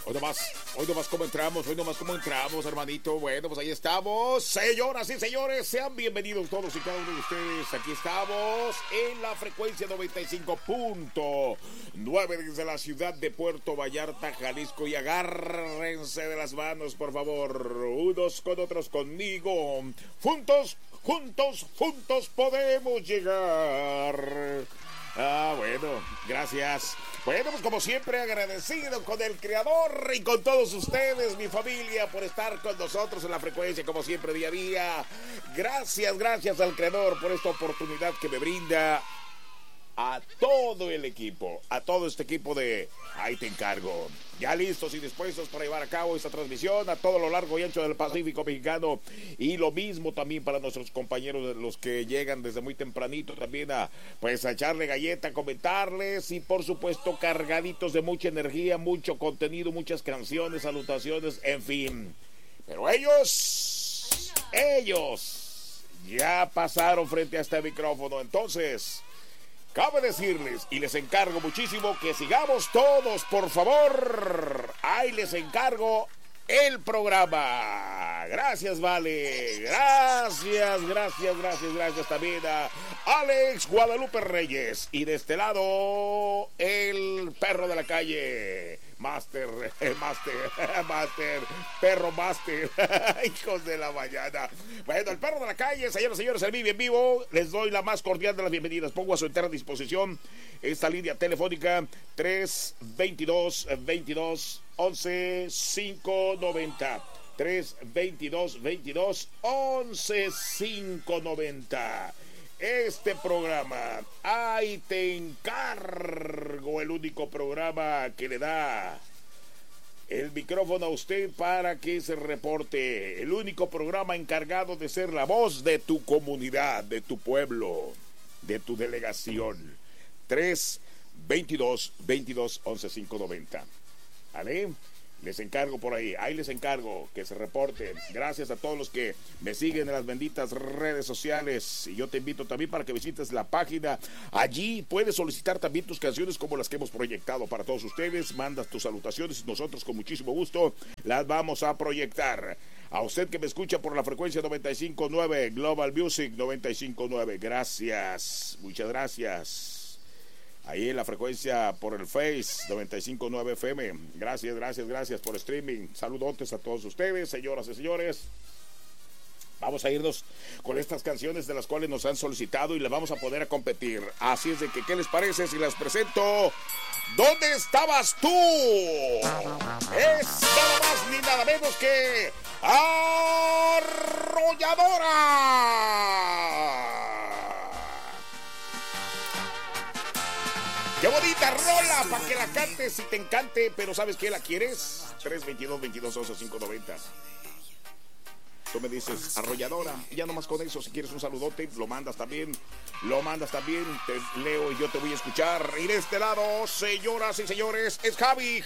Hoy nomás cómo entramos, hermanito. Bueno, pues ahí estamos. Señoras y señores, sean bienvenidos todos y cada uno de ustedes. Aquí estamos en la frecuencia 95.9 desde la ciudad de Puerto Vallarta, Jalisco. Y agárrense de las manos, por favor, unos con otros conmigo. Juntos podemos llegar. Bueno, gracias. Bueno, pues como siempre, agradecido con el Creador y con todos ustedes, mi familia, por estar con nosotros en la frecuencia, como siempre, día a día. Gracias al Creador por esta oportunidad que me brinda a todo el equipo, a todo este equipo de Ahí Te Encargo. Ya listos y dispuestos para llevar a cabo esta transmisión a todo lo largo y ancho del Pacífico mexicano, y lo mismo también para nuestros compañeros, los que llegan desde muy tempranito también a echarle galleta, a comentarles, y por supuesto cargaditos de mucha energía, mucho contenido, muchas canciones, salutaciones, en fin. Pero ellos ya pasaron frente a este micrófono, entonces cabe decirles, y les encargo muchísimo, que sigamos todos, por favor. Ahí les encargo el programa. Gracias, Vale. Gracias también a Alex Guadalupe Reyes. Y de este lado, el perro de la calle, Perro Master. Hijos de la mañana. Bueno, el perro de la calle, señoras y señores, el vive en vivo. Les doy la más cordial de las bienvenidas. Pongo a su entera disposición esta línea telefónica 322-22-11-590. 322-22-11-590. Este programa, Ahí Te Encargo, el único programa que le da el micrófono a usted para que se reporte, el único programa encargado de ser la voz de tu comunidad, de tu pueblo, de tu delegación. 322-22-11-590. ¿Vale? Les encargo por ahí les encargo que se reporten. Gracias a todos los que me siguen en las benditas redes sociales. Y yo te invito también para que visites la página. Allí puedes solicitar también tus canciones como las que hemos proyectado para todos ustedes. Mandas tus salutaciones y nosotros con muchísimo gusto las vamos a proyectar. A usted que me escucha por la frecuencia 95.9, Global Music 95.9. Gracias, muchas gracias. Ahí en la frecuencia por el Face 95.9 FM. Gracias por streaming. Saludotes a todos ustedes, señoras y señores. Vamos a irnos con estas canciones de las cuales nos han solicitado y las vamos a poner a competir. Así es de que, ¿qué les parece si las presento? ¿Dónde estabas tú? Es nada más ni nada menos que Arrolladora. ¡Qué bonita rola! Para que la cantes y te encante, pero ¿sabes qué? ¿La quieres? 322-22-11-590. Tú me dices Arrolladora, y ya nomás con eso, si quieres un saludote, lo mandas también, te leo y yo te voy a escuchar. Y de este lado, señoras y señores, es Javi,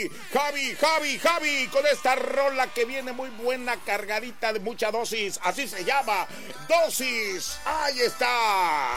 con esta rola que viene muy buena, cargadita de mucha dosis, así se llama, Dosis. Ahí está.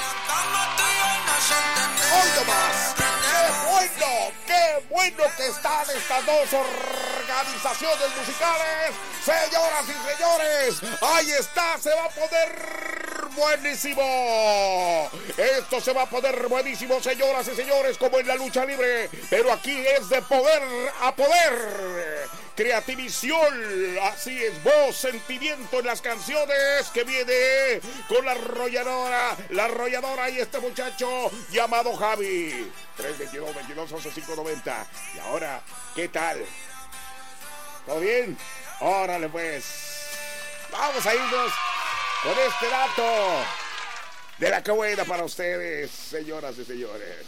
Hoy nomás, qué bueno que están estas dos organizaciones musicales, señoras y señores. Ahí está, se va a poner buenísimo. Esto se va a poner buenísimo, señoras y señores, como en la lucha libre, pero aquí es de poder a poder. Creativición, así es, voz, sentimiento en las canciones que viene con la arrolladora y este muchacho llamado Javi. 322-22-11-590. Y ahora, ¿qué tal? ¿Todo bien? Órale pues. Vamos a irnos con este dato de la que buena para ustedes, señoras y señores.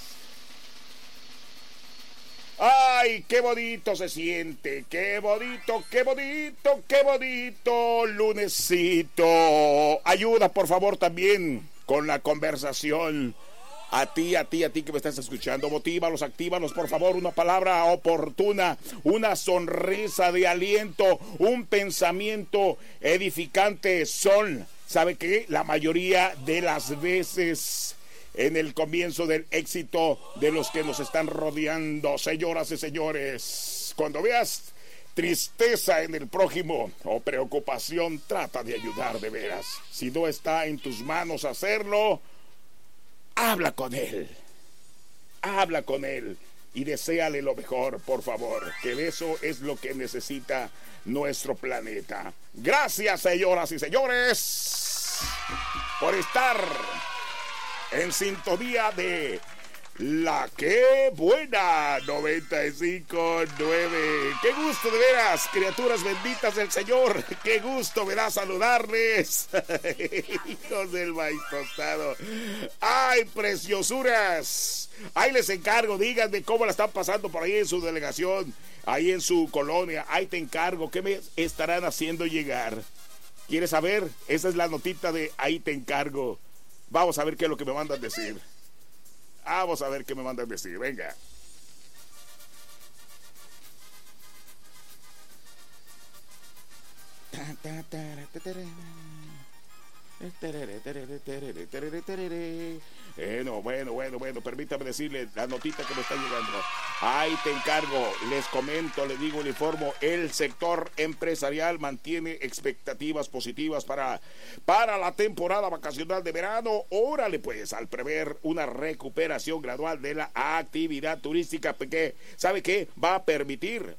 ¡Ay, qué bonito se siente! ¡Qué bonito lunesito! Ayuda, por favor, también con la conversación. A ti que me estás escuchando, motívalos, actívalos, por favor, una palabra oportuna, una sonrisa de aliento, un pensamiento edificante son, ¿sabe qué? La mayoría de las veces en el comienzo del éxito de los que nos están rodeando, señoras y señores. Cuando veas tristeza en el prójimo o preocupación, trata de ayudar de veras. Si no está en tus manos hacerlo, habla con él. Habla con él y deséale lo mejor, por favor, que eso es lo que necesita nuestro planeta. Gracias, señoras y señores, por estar en sintonía de La Que Buena 95.9. Qué gusto de veras, criaturas benditas del Señor. Qué gusto me da saludarles. Hijos del maíz tostado. ¡Ay, preciosuras! Ahí les encargo, díganme cómo la están pasando por ahí en su delegación, ahí en su colonia. Ahí te encargo, ¿qué me estarán haciendo llegar? ¿Quieres saber? Esa es la notita de ahí te encargo. Vamos a ver qué es lo que me mandan decir. Vamos a ver qué me mandan decir, venga. Bueno, permítame decirle la notita que me está llegando. Ahí te encargo, les comento, les digo, le informo, el sector empresarial mantiene expectativas positivas para la temporada vacacional de verano. Órale pues, al prever una recuperación gradual de la actividad turística, porque ¿sabe qué? Va a permitir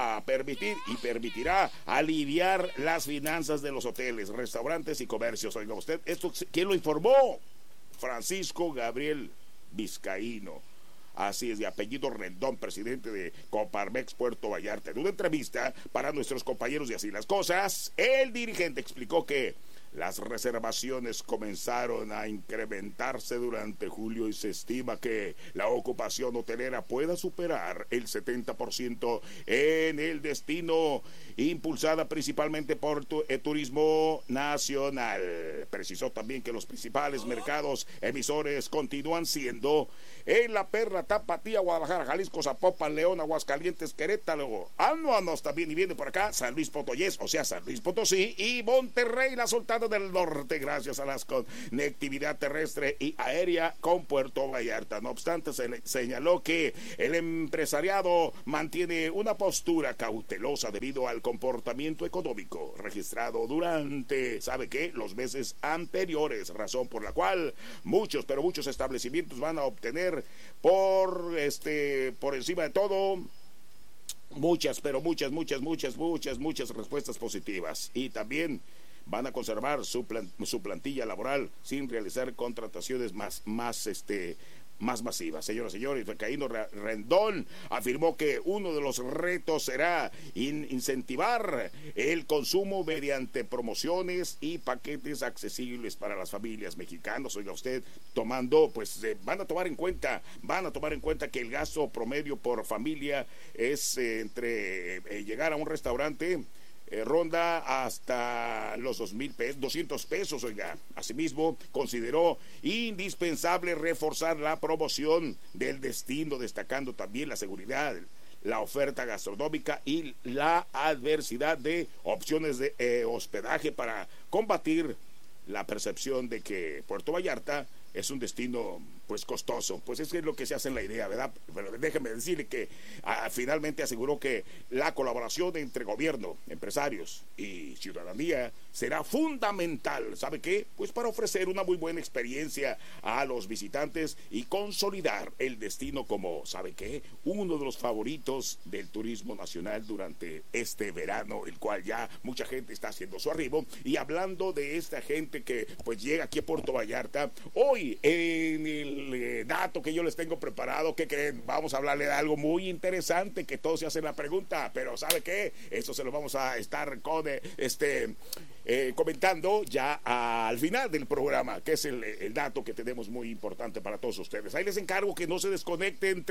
y permitirá aliviar las finanzas de los hoteles, restaurantes y comercios. Oiga usted, ¿esto quién lo informó? Francisco Gabriel Vizcaíno. Así es, de apellido Rendón, presidente de Coparmex Puerto Vallarta. En una entrevista para nuestros compañeros de Así las Cosas, el dirigente explicó que las reservaciones comenzaron a incrementarse durante julio y se estima que la ocupación hotelera pueda superar el 70% en el destino, impulsada principalmente por turismo nacional. Precisó también que los principales mercados emisores continúan siendo en La Perla, Tapatía, Guadalajara, Jalisco, Zapopan, León, Aguascalientes, Querétaro, Ánoanos también, y viene por acá San Luis Potosí, o sea, San Luis Potosí y Monterrey, la Sultana del Norte, gracias a la conectividad terrestre y aérea con Puerto Vallarta. No obstante, se señaló que el empresariado mantiene una postura cautelosa debido al comportamiento económico registrado durante, ¿sabe qué?, los meses anteriores, razón por la cual muchos establecimientos van a obtener por encima de todo muchas respuestas positivas, y también van a conservar su plantilla laboral sin realizar contrataciones más masivas. Señoras y señores, Vizcaíno Rendón afirmó que uno de los retos será incentivar el consumo mediante promociones y paquetes accesibles para las familias mexicanas. Oiga usted, van a tomar en cuenta que el gasto promedio por familia es entre llegar a un restaurante ronda hasta los 200 pesos, oiga. Asimismo, consideró indispensable reforzar la promoción del destino, destacando también la seguridad, la oferta gastronómica y la adversidad de opciones de hospedaje para combatir la percepción de que Puerto Vallarta es un destino costoso. Pues es lo que se hace en la idea, ¿verdad? Pero déjeme decirle que finalmente aseguró que la colaboración entre gobierno, empresarios y ciudadanía será fundamental, ¿sabe qué? Pues para ofrecer una muy buena experiencia a los visitantes y consolidar el destino como, ¿sabe qué?, uno de los favoritos del turismo nacional durante este verano, el cual ya mucha gente está haciendo su arribo. Y hablando de esta gente que llega aquí a Puerto Vallarta, hoy en el dato que yo les tengo preparado, ¿qué creen? Vamos a hablarle de algo muy interesante, que todos se hacen la pregunta, pero ¿sabe qué? Eso se lo vamos a estar comentando ya al final del programa, que es el dato que tenemos muy importante para todos ustedes. Ahí les encargo que no se desconecten.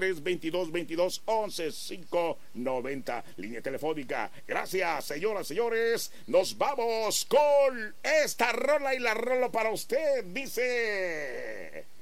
322-22-11-590, línea telefónica. Gracias, señoras, señores. Nos vamos con esta rola, y la rola para usted dice...